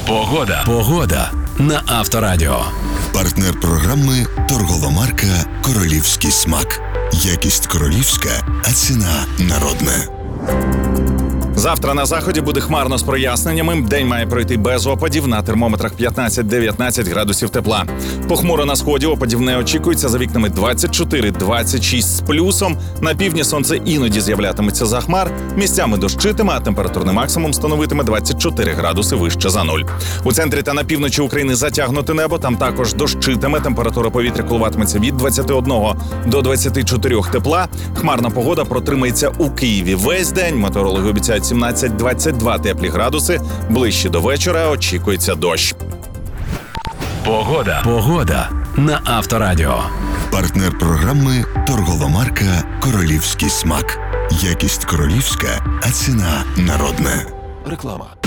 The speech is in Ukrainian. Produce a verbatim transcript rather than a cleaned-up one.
Погода. Погода на Авторадіо. Партнер програми торгова марка «Королівський смак». Якість королівська, а ціна народна. Завтра на заході буде хмарно з проясненнями. День має пройти без опадів. На термометрах п'ятнадцять-дев'ятнадцять градусів тепла. Похмуро на сході, опадів не очікується. За вікнами двадцять чотири - двадцять шість з плюсом. На півдні сонце іноді з'являтиметься за хмар. Місцями дощитиме, а температурний максимум становитиме двадцять чотири градуси вище за нуль. У центрі та на півночі України затягнуте небо. Там також дощитиме. Температура повітря коливатиметься від двадцяти одного до двадцяти чотирьох тепла. Хмарна погода протримається у Києві весь день. Метеорологи обіцяють сімнадцять - двадцять два теплі градуси. Ближче до вечора очікується дощ. Погода. Погода на Авторадіо. Партнер програми торгова марка «Королівський смак». Якість королівська, а ціна народна. Реклама.